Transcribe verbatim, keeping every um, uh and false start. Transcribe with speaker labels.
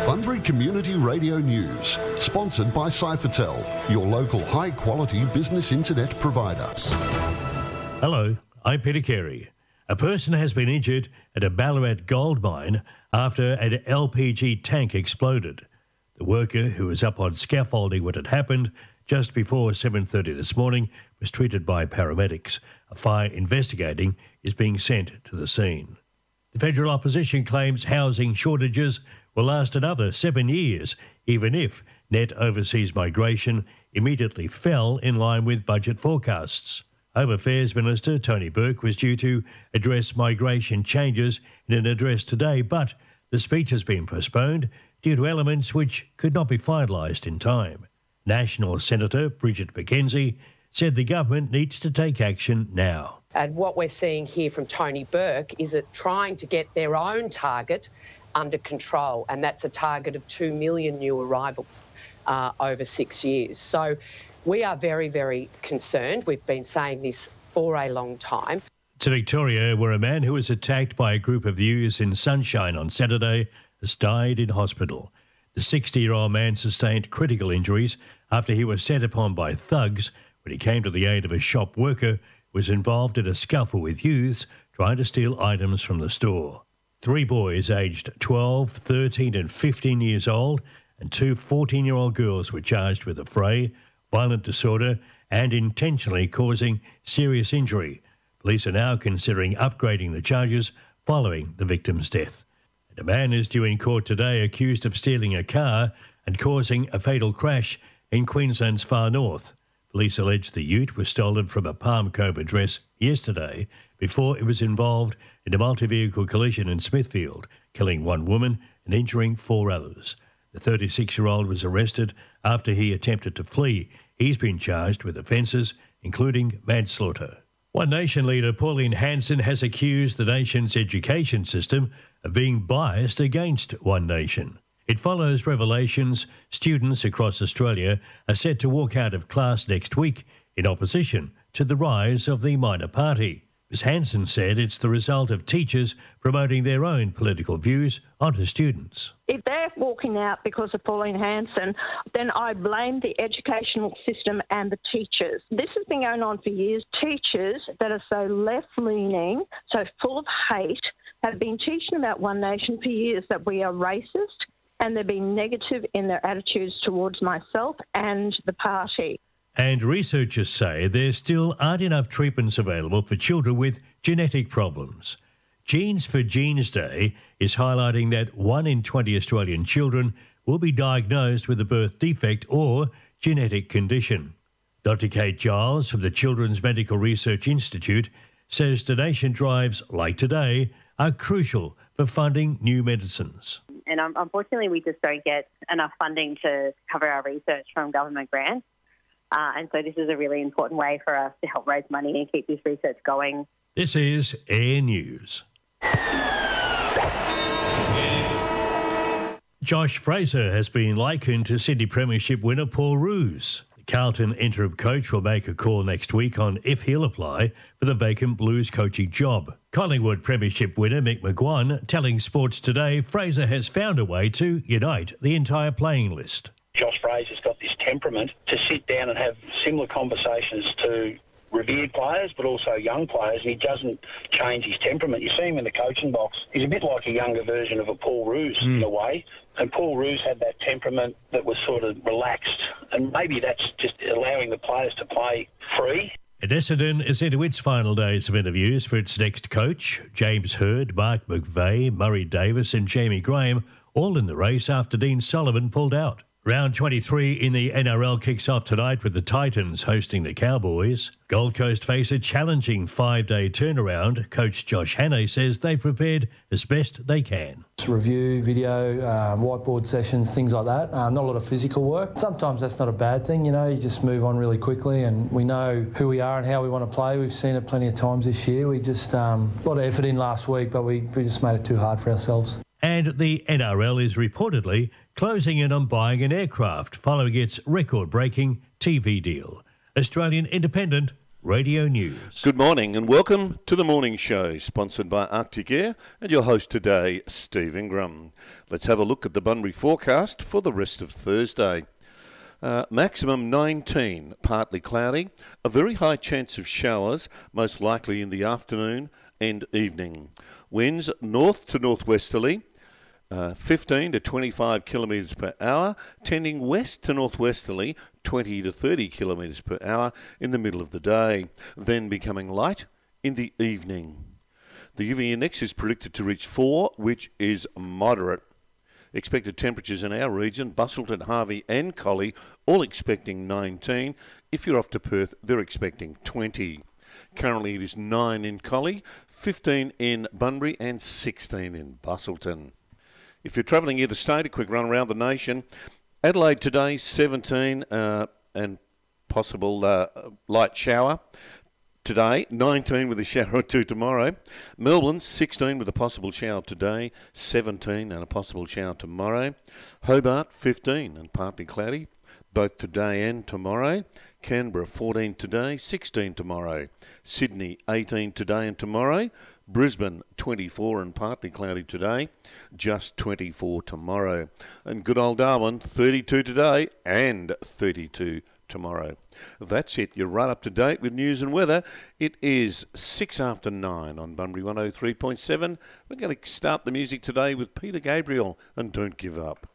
Speaker 1: Bunbury Community Radio News, sponsored by Cyphertel, your local high-quality business internet provider.
Speaker 2: Hello, I'm Peter Carey. A person has been injured at a Ballarat gold mine after an L P G tank exploded. The worker, who was up on scaffolding when it happened just before seven thirty this morning, was treated by paramedics. A fire investigating is being sent to the scene. The federal opposition claims housing shortages will last another seven years, even if net overseas migration immediately fell in line with budget forecasts. Home Affairs Minister Tony Burke was due to address migration changes in an address today, but the speech has been postponed due to elements which could not be finalised in time. National Senator Bridget McKenzie said the government needs to take action now.
Speaker 3: And what we're seeing here from Tony Burke is it trying to get their own target under control, and that's a target of two million new arrivals uh, over six years. So we are very, very concerned. We've been saying this for a long time.
Speaker 2: To Victoria, where a man who was attacked by a group of youths in Sunshine on Saturday has died in hospital. The sixty-year-old man sustained critical injuries after he was set upon by thugs when he came to the aid of a shop worker who was involved in a scuffle with youths trying to steal items from the store. Three boys aged twelve, thirteen and fifteen years old and two fourteen-year-old girls were charged with affray, violent disorder and intentionally causing serious injury. Police are now considering upgrading the charges following the victim's death. And a man is due in court today accused of stealing a car and causing a fatal crash in Queensland's far north. Police allege the ute was stolen from a Palm Cove address yesterday before it was involved in a multi-vehicle collision in Smithfield, killing one woman and injuring four others. The thirty-six-year-old was arrested after he attempted to flee. He's been charged with offences, including manslaughter. One Nation leader Pauline Hanson has accused the nation's education system of being biased against One Nation. It follows revelations students across Australia are set to walk out of class next week in opposition to the rise of the minor party. Miz Hanson said it's the result of teachers promoting their own political views onto students.
Speaker 4: If they're walking out because of Pauline Hanson, then I blame the educational system and the teachers. This has been going on for years. Teachers that are so left-leaning, so full of hate, have been teaching about One Nation for years, that we are racist, and they're being negative in their attitudes towards myself and the party.
Speaker 2: And researchers say there still aren't enough treatments available for children with genetic problems. Genes for Genes Day is highlighting that one in twenty Australian children will be diagnosed with a birth defect or genetic condition. Doctor Kate Giles from the Children's Medical Research Institute says donation drives like today are crucial for funding new medicines.
Speaker 5: And um, unfortunately, we just don't get enough funding to cover our research from government grants. Uh, and so this is a really important way for us to help raise money and keep this research going.
Speaker 2: This is Air News. Josh Fraser has been likened to Sydney Premiership winner Paul Roos. The Carlton interim coach will make a call next week on if he'll apply for the vacant Blues coaching job. Collingwood Premiership winner Mick McGuan telling Sports Today Fraser has found a way to unite the entire playing list.
Speaker 6: Josh Fraser's got this temperament to sit down and have similar conversations to revered players, but also young players, and he doesn't change his temperament. You see him in the coaching box. He's a bit like a younger version of a Paul Roos mm. in a way, and Paul Roos had that temperament that was sort of relaxed, and maybe that's just allowing the players to play free.
Speaker 2: And Essendon is into its final days of interviews for its next coach. James Hird, Mark McVeigh, Murray Davis and Jamie Graham all in the race after Dean Sullivan pulled out. Round twenty-three in the N R L kicks off tonight with the Titans hosting the Cowboys. Gold Coast face a challenging five-day turnaround. Coach Josh Hannay says they've prepared as best they can.
Speaker 7: Review, video, uh, whiteboard sessions, things like that. Uh, not a lot of physical work. Sometimes that's not a bad thing, you know, you just move on really quickly and we know who we are and how we want to play. We've seen it plenty of times this year. We just, um, a lot of effort in last week, but we, we just made it too hard for ourselves.
Speaker 2: And the N R L is reportedly closing in on buying an aircraft following its record-breaking T V deal. Australian Independent, Radio News.
Speaker 8: Good morning and welcome to the morning show, sponsored by Arctic Air and your host today, Steve Ingram. Let's have a look at the Bunbury forecast for the rest of Thursday. Uh, maximum nineteen, partly cloudy, a very high chance of showers, most likely in the afternoon and evening. Winds north to northwesterly, uh, fifteen to twenty-five kilometres per hour, tending west to northwesterly, twenty to thirty kilometres per hour in the middle of the day, then becoming light in the evening. The U V index is predicted to reach four, which is moderate. Expected temperatures in our region, Busselton, Harvey and Collie, all expecting nineteen. If you're off to Perth, they're expecting twenty. Currently it is nine in Collie, fifteen in Bunbury and sixteen in Busselton. If you're travelling interstate, a quick run around the nation. Adelaide today, seventeen uh, and possible uh, light shower. Today, nineteen with a shower or two tomorrow. Melbourne, sixteen with a possible shower today, seventeen and a possible shower tomorrow. Hobart, fifteen and partly cloudy, both today and tomorrow. Canberra, fourteen today, sixteen tomorrow. Sydney, eighteen today and tomorrow. Brisbane, twenty-four and partly cloudy today, just twenty-four tomorrow. And good old Darwin, thirty-two today and thirty-two tomorrow. That's it. You're right up to date with news and weather. It is six after nine on Bunbury one oh three point seven. We're going to start the music today with Peter Gabriel and Don't Give Up.